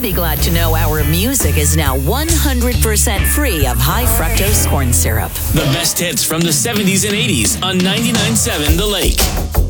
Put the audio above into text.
be glad to know our music is now 100% free of high fructose corn syrup. The best hits from the 70s and 80s on 99.7 The Lake.